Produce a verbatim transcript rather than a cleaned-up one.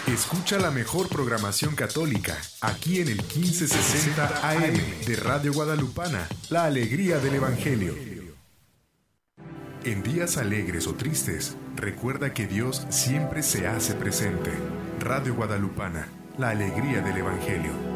Escucha la mejor programación católica aquí en el quince sesenta A M de Radio Guadalupana, la alegría del Evangelio. En días alegres o tristes, recuerda que Dios siempre se hace presente. Radio Guadalupana, la alegría del Evangelio.